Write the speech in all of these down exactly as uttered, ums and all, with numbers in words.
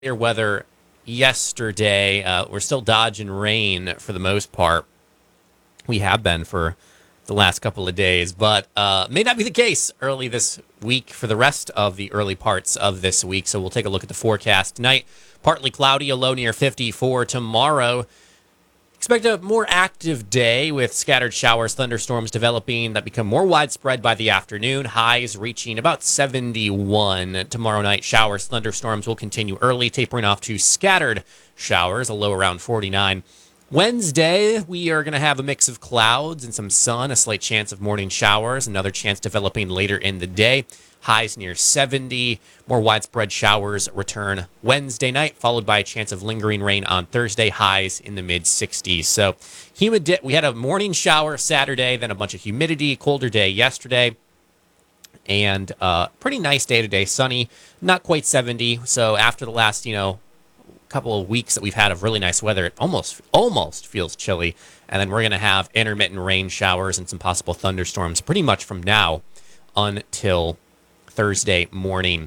Your weather yesterday. Uh, we're still dodging rain for the most part. We have been for the last couple of days, but uh, may not be the case early this week for the rest of the early parts of this week. So we'll take a look at the forecast tonight. Partly cloudy, a low near fifty-four tomorrow. Expect a more active day with scattered showers, thunderstorms developing that become more widespread by the afternoon. Highs reaching about seventy-one. Tomorrow night, showers, thunderstorms will continue early, tapering off to scattered showers, a low around forty-nine. Wednesday, we are going to have a mix of clouds and some sun, a slight chance of morning showers, another chance developing later in the day. Highs near seventy. More widespread showers return Wednesday night, followed by a chance of lingering rain on Thursday. Highs in the mid sixties. So humid. We had a morning shower Saturday, then a bunch of humidity, colder day yesterday, and uh, pretty nice day today. Sunny, not quite seventy. So after the last, you know, couple of weeks that we've had of really nice weather, it almost almost feels chilly. And then we're going to have intermittent rain showers and some possible thunderstorms pretty much from now until Thursday morning.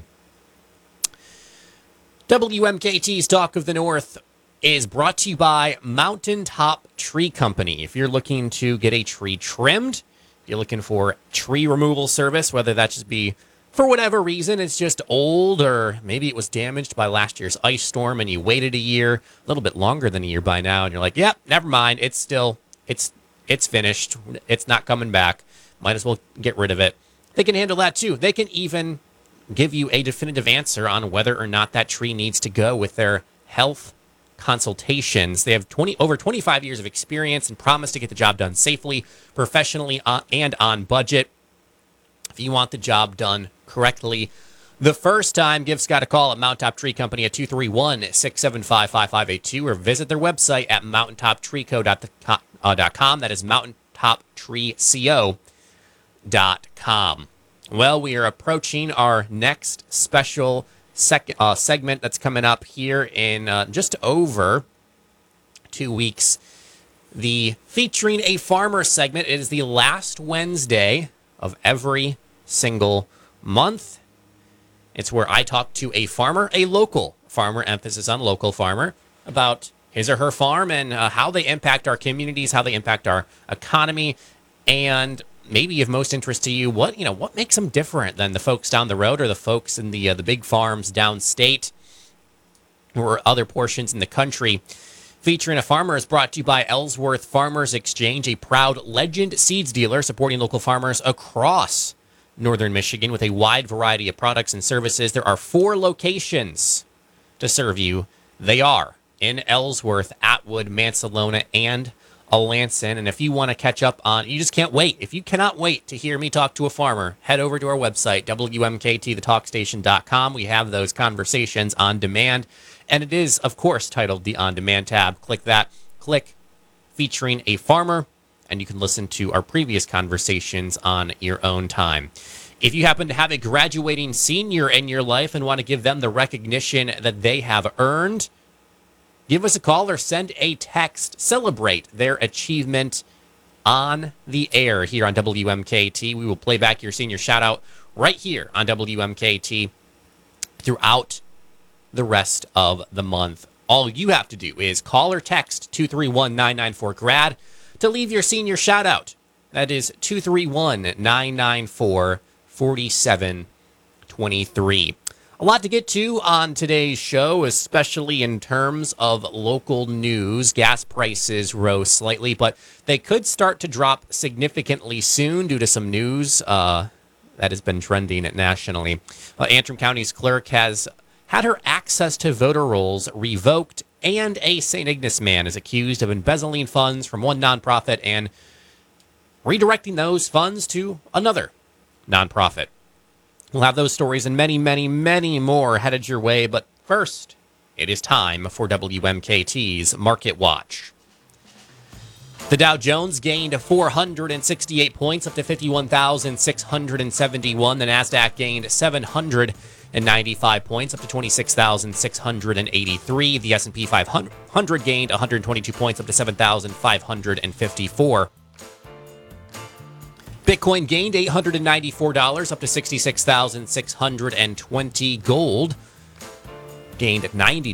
W M K T's Talk of the North is brought to you by Mountaintop Tree Company. If you're looking to get a tree trimmed, if you're looking for tree removal service, whether that just be for whatever reason, it's just old, or maybe it was damaged by last year's ice storm and you waited a year, a little bit longer than a year by now, and you're like, yep, never mind, it's still, it's it's finished, it's not coming back, might as well get rid of it. They can handle that too. They can even give you a definitive answer on whether or not that tree needs to go with their health consultations. They have twenty over twenty-five years of experience and promise to get the job done safely, professionally, uh, and on budget. If you want the job done correctly the first time, give Scott a call at Mountaintop Tree Company at two three one, six seven five, five five eight two or visit their website at mountaintop tree co dot com. That is mountaintop tree co dot com. Well, we are approaching our next special sec- uh, segment that's coming up here in uh, just over two weeks. The Featuring a Farmer segment. It is the last Wednesday of every single month. It's where I talk to a farmer, a local farmer, emphasis on local farmer, about his or her farm and uh, how they impact our communities, how they impact our economy, and maybe of most interest to you, what you know, what makes them different than the folks down the road or the folks in the uh, the big farms downstate or other portions in the country. Featuring a Farmer is brought to you by Ellsworth Farmers Exchange, a proud Legend seeds dealer supporting local farmers across northern Michigan with a wide variety of products and services. There are four locations to serve you. They are in Ellsworth, Atwood, Mansalona, and Alanson. And if you want to catch up on, you just can't wait. If you cannot wait to hear me talk to a farmer, head over to our website, W M K T the talk station dot com. We have those conversations on demand. And it is, of course, titled the On Demand tab. Click that. Click Featuring a Farmer, and you can listen to our previous conversations on your own time. If you happen to have a graduating senior in your life and want to give them the recognition that they have earned, give us a call or send a text. Celebrate their achievement on the air here on W M K T. We will play back your senior shout-out right here on W M K T throughout the rest of the month. All you have to do is call or text two three one, nine nine four, G R A D to leave your senior shout out. That is two three one, nine nine four, four seven two three. A lot to get to on today's show, especially in terms of local news. Gas prices rose slightly, but they could start to drop significantly soon due to some news uh, that has been trending nationally. Uh, Antrim County's clerk has had her access to voter rolls revoked, and a Saint Ignace man is accused of embezzling funds from one nonprofit and redirecting those funds to another nonprofit. We'll have those stories and many, many, many more headed your way, but first, it is time for W M K T's Market Watch. The Dow Jones gained four hundred sixty-eight points, up to fifty-one thousand six hundred seventy-one. The Nasdaq gained seven hundred ninety-five points, up to twenty-six thousand six hundred eighty-three. The S and P five hundred gained one hundred twenty-two points, up to seven thousand five hundred fifty-four. Bitcoin gained eight hundred ninety-four dollars, up to sixty-six thousand six hundred twenty. Gold gained ninety